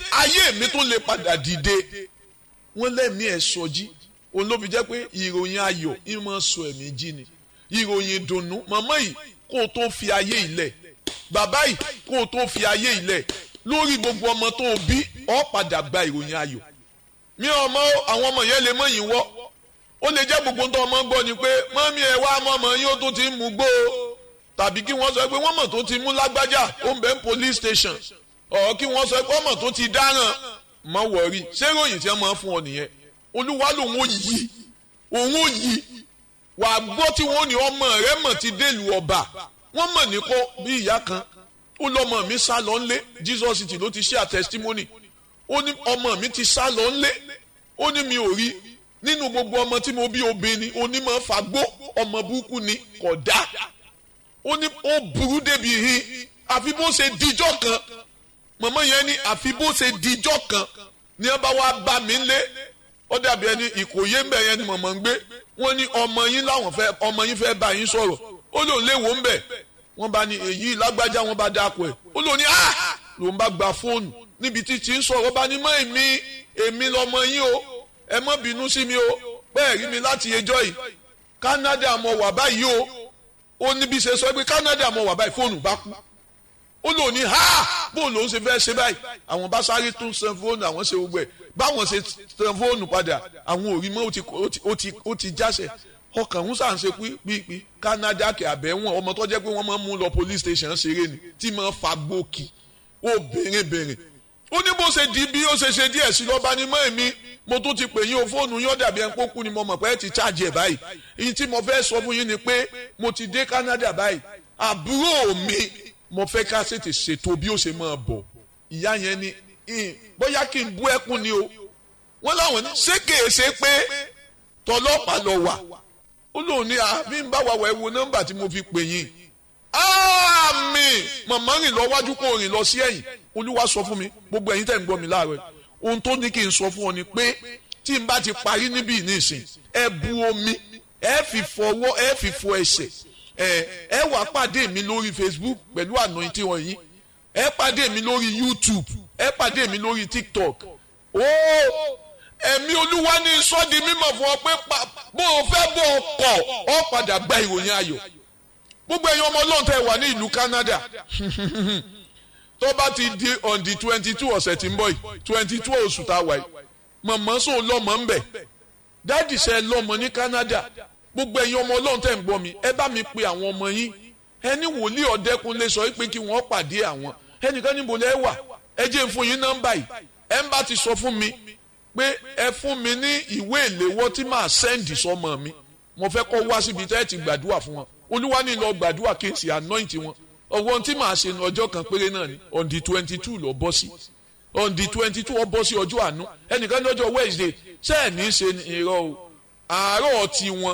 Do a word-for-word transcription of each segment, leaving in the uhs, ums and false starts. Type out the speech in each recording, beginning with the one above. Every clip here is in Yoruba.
ayé mi tó lè padà dìde wọ́n lẹ́mí ẹ̀ sọjí òun ló fi jẹ́ pé ìròyìn ayọ̀ ìmọ̀ sọ ẹ̀mí jí ni ìròyìn ìdùnnú màmá yìí kó o tó fi ayé ilẹ̀ bàbá yìí kó o tó fi ayé ilẹ̀ lórí gbogbo ọmọ tó o bí ọ padà gba ìròyìn ayọ̀ mi ọmọ àwọn ọmọ yẹn lè mọ yìí wọ́ ó lè jẹ́ gbogbo tó ọmọ gbọ́ ni pé mọ́mí ẹ̀ wá mọ́mọ́ yín ó tó ti ń mú gbó tàbí kí wọ́n sọ pé wọ́n mọ̀ tó ti mú lágbájá ó ń bẹ ní police station ọ̀ kí wọ́n sọ pé wọ́n mọ̀ tó ti dáràn mọ́ wọ̀rí ṣé ròyìn tí wọ́n máa fún ọ nìyẹn olúwa lòun ò yí òun ò yí wàá gbọ́ tí wọ́n ní ọmọ rẹ̀ mọ̀ ti délùú ọba wọ́n mọ̀ ní kó bí ìyá kan ó lọ́mọ mi sá lọ ńlé Jesus City ló ti share testimony ó ní ọmọ mi ti sá lọ ńlé ó ní mi ò rí nínú gbogbo ọmọ tí mo bí obìnrin onímọ̀ fagbó ọmọ burúkú ni kò dá ó ní ó burú débi hin àfi bó ṣe dijọ́ kan mọ̀mọ́ yẹn ní àfi bó ṣe dijọ́ kan ní ẹ bá wá bá mi lé ó dàbí ẹni ìkòyé ń bẹ̀ yẹn ni mọ̀mọ́ ń gbé wọ́n ní ọmọ yín láwọn fẹ́ ọmọ yín fẹ́ bá yín sọ̀rọ̀ ó lòun léwo ń bẹ̀ wọ́n bá ní èyí lágbájá wọ́n bá dáko ẹ̀ ó lòun ní ah lòun bá gba fóònù níbi tí tí ń sọ̀rọ̀ bá ní mọ́ èmi èmi lọmọ yín o ẹ má bínú sí mi o bẹ́ẹ̀ rí mi láti ẹjọ́ yìí Canada mo wà báyìí o ó níbi ṣe sọ pé Canada mo wà báyìí fóònù bá kú ó lò ní ha bó lòun ṣe fẹ́ ṣe báyìí àwọn bá sáré tún san fóònù àwọn ṣe gbogbo ẹ̀ báwọn ṣe san fóònù padà àwọn òrí mọ́ ó ti ó ti jáṣẹ̀ ọkàn ń sàn ṣe pípí Canada kẹ̀ àbẹ̀wọ̀n ọmọ tó jẹ́ pé wọ́n máa ń mú lọ police station ṣeré ni tí máa fa gbòkì ó bèrè bèrè ó ní bó ṣe di bí ó ṣe ṣe díẹ̀ sí lọ́ba ní mọ́ èmi mo tún ti pè yín o fóònù yín ó dàbí ẹni pókú ni mo mọ̀ pé ẹ ti charge ẹ̀ báyìí èyí tí mo fẹ́ sọ fún yín ni pé mo ti dé Canada báyìí àbúrò mi mo fẹ́ ká ṣètè ṣètò bí ó ṣe máa bọ̀ ìyá yẹn ni bóyá kí n bú ẹkún ni o wọ́n láwọn ní ṣé kèé ṣe pé tọlọ́pàá lọ wà ó lóun ní àbí ń bá wa wà ẹ wo nọ́mbà tí mo fi pè yín àmín màmá rìn lọ wájú kó rìn lọ sí ẹ̀yìn olúwa sọ fún mi gbogbo ẹ̀yin tẹ́ ń gbọ́ mi láàárọ̀ ohun tó ní kí n sọ fún ọ ni pé tí n bá ti parí níbí nísìn ẹ bu omi ẹ fi fọwọ́ ẹ fi fọ ẹsẹ̀ ẹ ẹ wá pàdé mi lórí Facebook pẹ̀lú anointing wọ̀nyí ẹ pàdé mi lórí YouTube ẹ pàdé mi lórí TikTok ó ẹ̀mí olúwa ní sọ́ọ̀dì mímọ̀ fún ọ pé bó o fẹ́ bó o kọ̀ ọ padà gba ìròyìn ayọ̀ gbogbo ẹ̀yin ọmọ ọlọ́run tẹ́ wà ní ìlú Canada tó bá ti di on the twenty two ọ̀sẹ̀ tí ń bọ̀ yìí twenty two oṣù tá a wà yìí mọ̀mọ́ sọ lọ́mọ ń bẹ̀ dáàdì sẹ́ lọ́mọ ní Canada gbogbo ẹ̀yin ọmọ ọlọ́run tẹ́ ń gbọ́ mi ẹ bá mi pe àwọn ọmọ yín ẹni wòlíì Ọ̀dẹ́kunlé sọ pé kí wọ́n pàdé àwọn ẹnìkan níbo lẹ́ wà ẹ jẹ́ n fún yín nọ́mbà yìí ẹ ń bá ti sọ fún mi pé ẹ fún mi ní ìwé ìléwọ́ tí màá sẹ́ǹdì sọmọ mi mo fẹ́ kọ́ wá síbi tẹ́ ẹ ti gbàdúrà fún wọn olúwa ní lọ gbàdúrà kí n sì anoint wọn ọwọ́n tí màá ṣe ní ọjọ́ kan péré náà ni on the twenty two lọ bọ́ sí on the twenty two ọ bọ́ sí ọjọ́ àánú ẹnìkan lọ́jọ́ Wednesday ṣé ẹ̀ ní í ṣe irọ́ o àárọ̀ tí wọn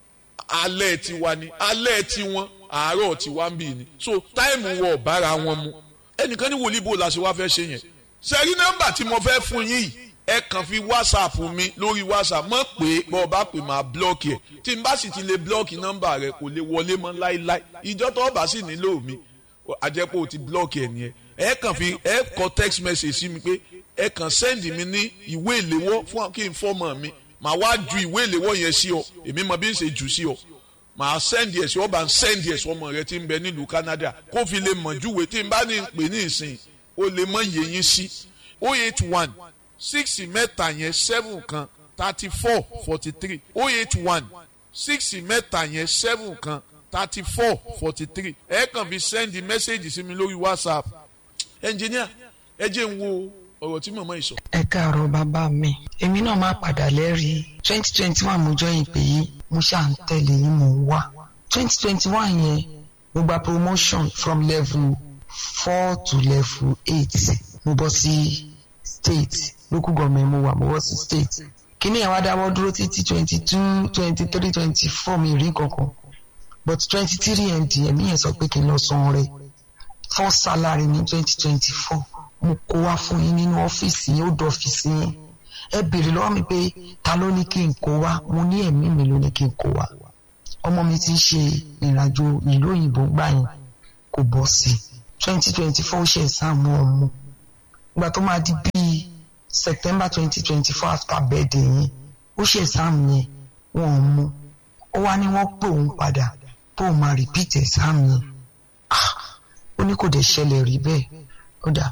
alẹ́ tí wa ni alẹ́ tí wọn àárọ̀ tí wa ń bì ní so táìmù wọ bára wọn mu ẹnìkan ní wòlíì bò láṣẹ wá fẹ́ ṣe yẹn sẹ́rí nọ́mbà tí mo fẹ́ fún yín yìí ẹ kàn fi WhatsApp mi lórí WhatsApp mọ̀ pé bọ́ ọ bá pè máa blọ́ọ̀kì ẹ̀ tí n bá sì ti lè blọ́ọ̀kì nọ́mbà rẹ kò lè wọlé mọ́ láíláí ìjọ tó bá sì nílò mi àjẹpọ̀ ò ti blọ́ọ̀kì ẹ̀ nìyẹn ẹ kàn fi ẹ kọ text message sí mi pé ẹ kàn send mi ní ìwé ìléwọ́ fún kí n fọ́mọ mi màá wá ju ìwé ìléwọ́ yẹn sí ọ èmi mọ bí n ṣe jù sí ọ màá send ẹ̀ sí ọ bá ń send ẹ̀ sọmọ rẹ tí ń bẹ nílùú Canada kó fi lè mọ̀ júwe tí n bá ní pè ní ìsìn ó lè mọ yẹ̀yìn sí oh eight one six mẹ́ta yẹn seven kan thirty four forty three oh eight one six mẹ́ta yẹn seven kan thirty four forty three ẹ kàn fi send message sí mi lórí WhatsApp engineer ẹ jẹ́ n wo ọ̀rọ̀ tí màmá yìí sọ. ẹ káàárọ̀ bàbá mi èmi náà máa padà lẹ́rìí twenty twenty one mo jọyìn pé mo ṣáà ń tẹ̀lé yín mò ń wá twenty twenty one yẹn mo gba promotion from level four to level eight mo bọ́ sí state local government mo wà mo wọ́ sí state kíní ẹ̀ wá dáwọ́ dúró títí twenty two twenty three twenty four mi rí kankan but twenty three ẹ̀ ń di ẹ̀mí yẹn sọ pé kí n lọ san rẹ̀ first salary ní twenty twenty four mo kó wá fún yín nínú ọ́fíìsì yín ó dọ̀ ọ́fíìsì yín ẹ béèrè lọ́wọ́ mi pé ta ló ní kí n kó wá mo ní ẹ̀mí mi ló ní kí n kó wá ọmọ mi ti ń ṣe ìrìnàjò ìlú òyìnbó gbà yẹn kò bọ́ sí twenty twenty four ó ṣe ẹ̀sán àmú ọmọ ìgbà tó máa di bí September twenty twenty-four after birthday yẹn ó ṣe exam yẹn wọn ò mú ó wá ní wọ́n pè òun padà pé òun máa repeat exam yẹn ó ní kò dẹ̀ ṣẹlẹ̀ rí bẹ́ẹ̀ ó dà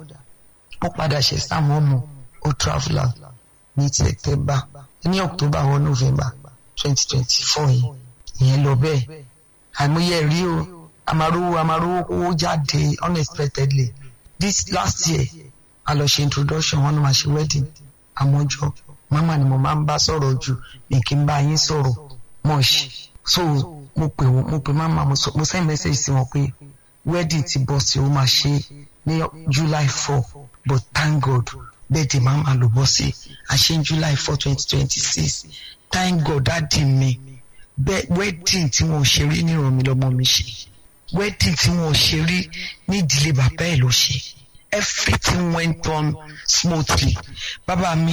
ó padà ṣe exam wọn mú ó travel out ní September ní October or November twenty twenty-four yìí ìyẹn lọ bẹ́ẹ̀ àìmọye rí o àmàrówó àmàrówó owó jáde unexpectedly this last year a lọ ṣe introduction wọn ni màá ṣe wedding àmọ́jọ mama ni mo máa ń bá sọ̀rọ̀ jù ní kí n bá yín sọ̀rọ̀ much so mo pè wọ́n mo pè mama mo sọ mo send message sí wọn pé wedding ti bọ́ sí o máa ṣe ní July four but thank God birthday mama ló bọ́ sí a ṣe ní July four twenty twenty-six thank God dáàdì mi bẹ́ẹ̀ wedding tí wọ́n ṣe rí ní ìrọ̀mí lọ́mọ mi ṣe wedding tí wọ́n ṣe rí ní ìdílé bàbá ẹ̀ ló ṣe everything went on smoothly bàbá mi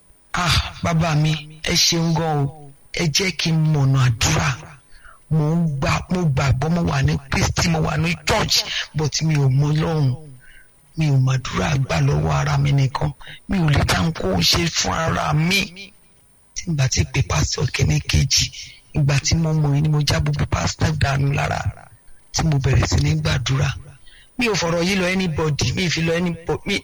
ah bàbá mi ẹ ṣeun gan o ẹ jẹ́ kí n mọ̀nà àdúrà mo ń gbà mo gbàgbọ́ mo wà ní Kristi mo wà ní church but mi ò mọ Ọlọ́run mi ò màdúrà gbà lọ́wọ́ ara mi nìkan mi ò lè dáhùn kó o ṣe fún ara mi tí n bá ti pè pásítọ̀ kẹ́ni kejì ìgbà tí mo mọ̀ ni mo já gbogbo pásítọ̀ dànù lára tí mo bẹ̀rẹ̀ sí ní gbàdúrà mi ò fọ̀rọ̀ yìí lọ anybody mi fi lọ anybody mi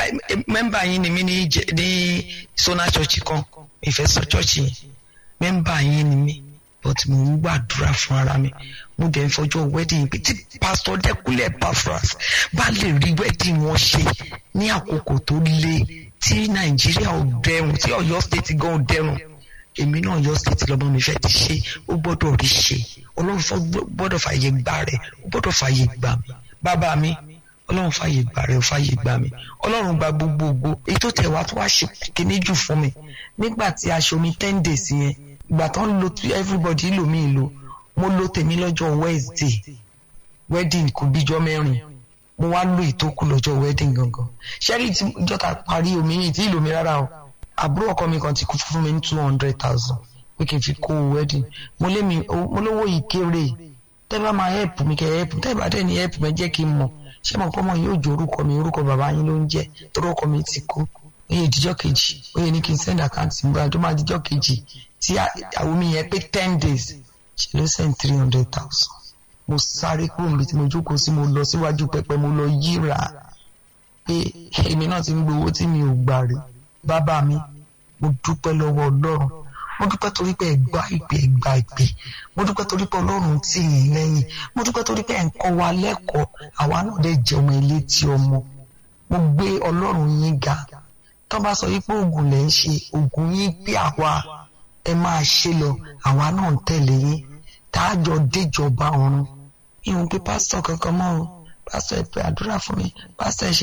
mẹ́mbà yín ni mi ní ní Sona church kan ìfẹ́ sọ church yẹn mẹ́mbà yín ni mi but mo ń gbàdúrà fún ara mi mo dẹ̀ ń fọjọ́ wedding pé tí pastor Dẹ́kunlé Epaphras bá lè rí wedding wọn ṣe ní àkókò tó le tí Nàìjíríà ò dẹrùn tí Ọ̀yọ́ state gan ò dẹrùn èmi náà Ọ̀yọ́ state lọ́mọ mi fẹ́ ti ṣe ó gbọ́dọ̀ rí ṣe Ọlọ́run gbọ́dọ̀ fàyè gbà rẹ̀ ó gbọ́dọ̀ fàyè gbà mí bàbá mi Ọlọ́run fàyè gbà rẹ̀ ó fàyè gbà mí Ọlọ́run gba gbogbogbò èyí tó tẹ̀ wá tó wá ṣe kíní jù fún mi nígbà tí aṣọ mi ten days yẹn ìgbà tó ń lo everybody lò mí lò mo lo tèmi lọ́jọ́ Wednesday wedding kò bíjọ́ mẹ́rin mo wá lo ìtókù lọ́jọ́ wedding gangan ṣẹ́rí tí jọ́ta parí omi yìí tí ìlò mi rárá o àbúrò ọkọ mi kan ti kú fún mi ní two hundred thousand pé kí n fi kó wedding mo lé mi mo lówó yìí kéré tẹ́ bá máa help mi kẹ́ help tẹ́ bá dẹ̀ ní help mi jẹ́ kí n mọ̀ ṣé mo pọ́ mọ́ yóò jẹ́ orúkọ mi orúkọ bàbá yín ló ń jẹ́ torí ọkọ mi ti kú oye ìdíjọ́ kejì oye ní kí n send account nígbà tó máa díjọ́ kejì tí àwọn mi yẹn pé ten days ṣe ló send three hundred thousand mo sáré kúrò níbi tí mo jókòó sí mo lọ síwájú pẹpẹ mo lọ yíra pé èmi náà ti ń gbowó tí mi ò gbà rí bàbá mi mo dúpẹ́ lọ́wọ́ Ọlọ́run mo dúpẹ́ torí pé ẹgbà ìpè ẹgbà ìpè mo dúpẹ́ torí pé Ọlọ́run tì yín lẹ́yìn mo dúpẹ́ torí pé ẹ̀ ń kọ́ wa lẹ́kọ̀ọ́ àwa náà dẹ̀ jẹ́ ọmọ ilé tí ọmọ mo gbé Ọlọ́run yín ga tó bá sọ wípé oògùn lẹ̀ ń ṣe oògùn yín pé àwa ẹ máa ṣe lọ àwa náà ń tẹ̀lé yín táàjọ déjọba ọ̀run ìhun pé pásítọ̀ kankan mọ́ o pásítọ̀ ẹ pé àdúrà fún mi pásítọ̀ ẹ ṣe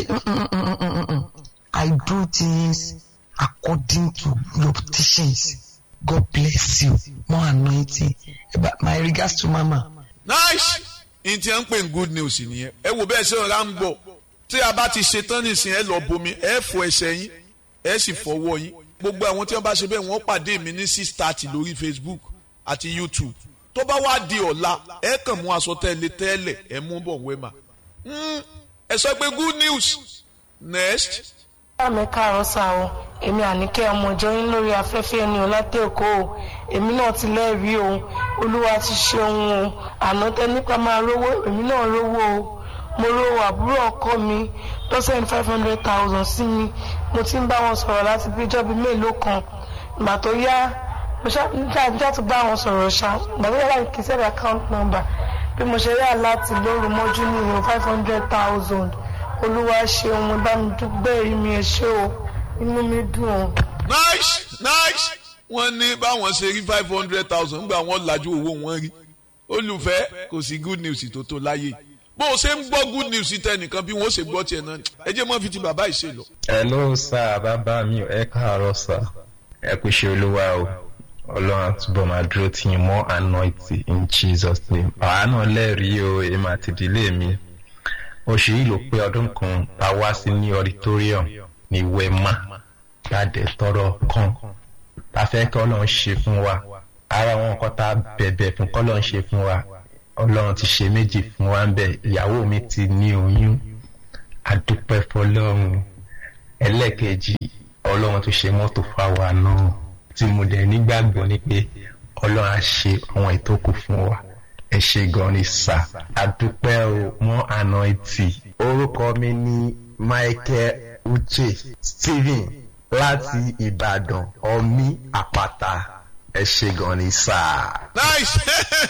I do things according to your teachings. God bless you. More anointing. My regards to Mama. Nice. In ti ń pè good news nìyẹn. Ẹ wo bẹ́ẹ̀ ṣe ọ̀rá ń bọ̀. Tí a bá ti ṣe tán nìsín ẹ lọ bomi, ẹ fọ ẹsẹ̀ yín, ẹ sì fọwọ́ yín. Gbogbo àwọn tí wọ́n bá ṣe bẹ́ẹ̀ wọ́n pàdé mi ní six thirty lórí Facebook àti YouTube. Tó bá wá di ọ̀la, ẹ kàn mú aṣọ tẹ́lẹ̀ tẹ́lẹ̀ ẹ mú bọ̀ wẹ́mà. Ẹ sọ pé good news. Next. Àmì káàárọ̀ sá o, èmi Àníkẹ́ ọmọ ìjọ yín lórí afẹ́fẹ́ ní Ọlátẹ́ Èkó o, èmi náà ti lẹ́rìí o, Olúwa ti ṣe ohun o, àná tẹ nípa máa rówó, èmi náà rówó o, mo rówó àbúrò ọkọ mi lọ́sẹ̀ ní five hundred thousand sí mi, mo ti ń bá wọn sọ̀rọ̀ láti bí ìjọba mélòó kan, ìgbà tó yá, mo ṣáà tó bá wọn sọ̀rọ̀ ṣá, ìgbà tó yá láì kí sẹ́ẹ̀dì account number, bí mo ṣe yá láti lóru mọ́jú ní ìwọ̀n five hundred thousand. Olúwa ṣe ohun bá mi dúpẹ́ rí mi ẹ ṣé o inú mi dùn o. Nice nice wọ́n ní báwọn ṣe rí five hundred thousand nígbà wọ́n lajú owó wọn rí olùfẹ́ kò sí good news tó tó láyé bó o ṣe ń gbọ́ good news tẹnìkan bí wọ́n ṣe gbọ́ tiẹ̀ náà ẹ jẹ́ mọ́ fi ti bàbá ìṣe lọ. Hello sir bàbá mi ẹ káàárọ̀ sir ẹ kú ṣe Olúwa o Ọlọ́run àtúbọ̀ máa dúró tì yín more anointing in Jesus name àwa náà lẹ́rìí o èmi àti ìdílé mi. Oṣù yìí ló pé ọdún kan ta wá sí ní auditorium ní Wema jáde tọrọ kan ta fẹ́ kí Ọlọ́run ṣe fún wa ara wọn nǹkan tá bẹ̀bẹ̀ fún kí Ọlọ́run ṣe fún wa Ọlọ́run ti ṣe méjì fún wa ń bẹ̀ ìyàwó mi ti ní oyún adúpẹ́ fọlọ́run ẹlẹ́ẹ̀kejì ọlọ́run tó ṣe mọ́tò fáwa náà tí mo dẹ̀ nígbàgbọ́ ni pé ọlọ́run á ṣe àwọn ìtókù fún wa. Ẹ ṣé gan ni sà, àdúpẹ́ o mọ́ anointing. Orúkọ mi ni Michael Uche Stephen láti Ìbàdàn Ọ̀mí Àpáta. Ẹ ṣé gan ni sà. Nice.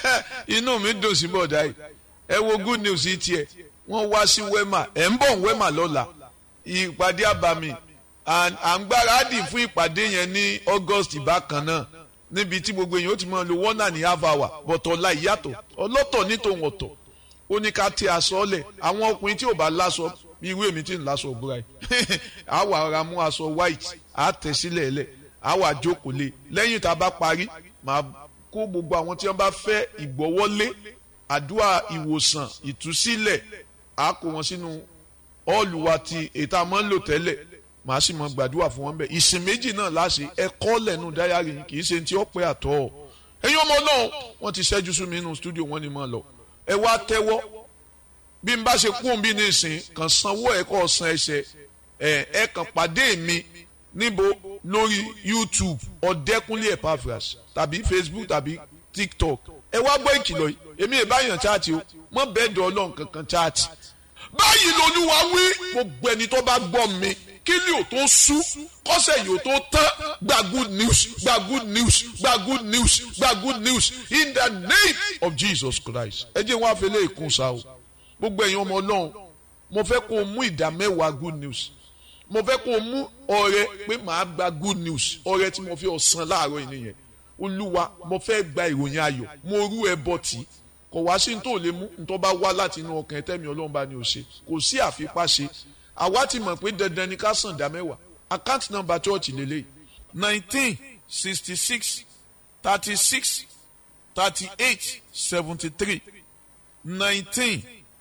Inú mi dùn sí bọ̀dá yìí. Ẹ wo good news yìí tiẹ̀. Wọ́n wá sí Wema. Ẹ̀ ń bọ̀ Wema lọ́la. Ìpàdé àbàmì. À ń gbáradì fún ìpàdé yẹn ní August bákan náà. Níbi tí gbogbo èèyàn ó ti máa lo one and a half hour. Bọ̀tọ̀ ọ̀la ìyàtọ̀. Ọlọ́tọ̀ ní tòun ọ̀tọ̀. Ó ní ká tẹ aṣọ lẹ̀. Àwọn ọkùnrin tí ò bá láṣọ bí irú èmi tí ń láṣọ òbúra yìí. A wà ra mú aṣọ white. A tẹ̀ sílẹ̀ lẹ̀. A wà jókòó lé. Lẹ́yìn tá a bá parí, màá kó gbogbo àwọn tí wọ́n bá fẹ́ ìgbọ́wọ́lé, àdúrà ìwòsàn, ìtúsílẹ̀, a kó wọn sínú ọ́ọ̀lù wa ti ètò àmọ́ ń lò tẹ́lẹ̀. Màá sì mọ gbàdúrà fún wọn bẹ́ẹ̀. Ìsìn méjì náà láṣẹ ẹ̀kọ́ lẹ́nu dáyàrí yìí kì í ṣe ti ọ̀pẹ àtọ́. Ẹ̀yin ọmọ náà wọ́n ti ṣẹ́jú sí mi nínú stúdíò wọn ni mo lọ. Ẹ wá tẹ́wọ́ bí n bá ṣe kú òun bí ní ìsìn kan sanwó ẹ̀kọ́ san ẹsẹ̀ ẹ̀ ẹ̀ kan pàdé mi níbo lórí YouTube Ọ̀dẹ́kúnlé Epaphras tàbí Facebook tàbí TikTok. Ẹ wá gbọ́ ìkìlọ̀ yìí èmi ìbáyàn chaati o mọ bẹ́ẹ̀ dọ̀ ọlọ́run kankan chaati. Báyìí lolúwa wí gbogbo ẹni tó bá gbọ́ mi kí ni ò tó sú kọ́sẹ̀ yìí ò tó tán gba good news gba good news gba good news gba good news in the name of Jesus Christ. Ẹ jẹ́ wọn àfẹlẹ́ ìkún sa o gbogbo ẹ̀yin ọmọ ọlọ́run mo fẹ́ kó o mú ìdá mẹ́wàá good news mo fẹ́ kó o mú ọrẹ pé màá gba good news ọrẹ tí mo fi ọ̀sán láàárọ̀ yìí nìyẹn. Olúwa mo fẹ́ gba ìròyìn ayọ̀ mo rú ẹbọ tí kò wá sí tó lè mú nítorí bá wá láti inú ọkàn tẹ́mi ọlọ́run bá ní o ṣe kò sí àfipáṣe. Àwa ti mọ̀ pé dandan ni ká san dá mẹ́wàá. Account number church lélẹ̀ nineteen sixty six thirty six thirty eight seventy three nineteen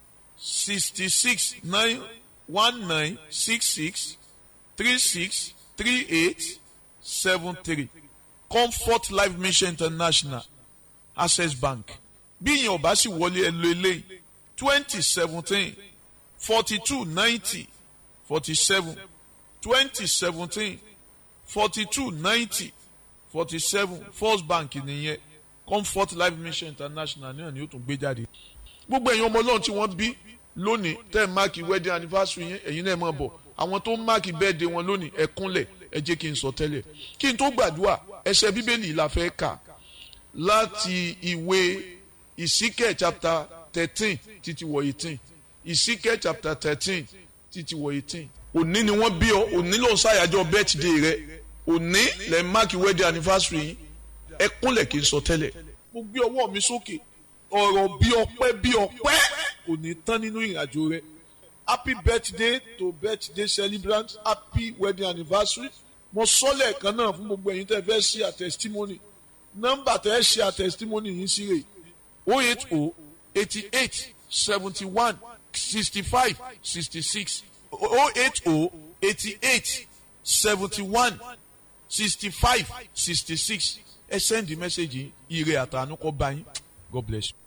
sixty six nine one nine six six three six three eight seven three Comfort Life Mission International Access Bank. Bí ìyẹn ò bá sì wọlé ẹ lo eléyìí twenty seventeen forty two ninety forty seven twenty seventeen forty two ninety forty seven First Bank nìyẹn Comfort Life Mission International náà ni ó tún gbé jáde. Gbogbo ẹ̀yin ọmọ Ọlọ́run tí wọ́n bí lónìí tẹ́ ẹ̀ máàkì wedding anniversary yẹn ẹ̀yin náà máa bọ̀ àwọn tó ń máàkì birthday wọn lónìí ẹ kúnlẹ̀ ẹ jẹ́ kí n sọ tẹ́lẹ̀ kí n tó gbàdúrà ẹsẹ̀ bíbélì la fẹ́ kà láti ìwé ìsíkẹ̀ chapter thirteen títí wọ eighteen ìsíkẹ̀ chapter thirteen títí wọ eighteen. Òní ni wọ́n bí ọ òní ló ń ṣàyájọ́ birthday rẹ òní lẹ́ ń máàkì wedding anniversary yìí ẹ kúnlẹ̀ kí n sọ tẹ́lẹ̀. Mo gbé ọwọ́ mi sókè ọ̀rọ̀ bí ọpẹ́ bí ọpẹ́ kò ní tán nínú ìrìnàjò rẹ. Happy birthday to birthday celebrant happy wedding anniversary. Mo sọ lẹ́ẹ̀kan náà fún gbogbo ẹ̀yin tẹ́ fẹ́ ṣe a testimony nọ́mbà tẹ́ ṣe a testimony yìí sí rè oh eight oh eighty eight seventy one sixty five sixty six oh eight oh eighty eight seventy one sixty five sixty six ẹ send the message yìí ire àtànú kó bá yín. God bless you.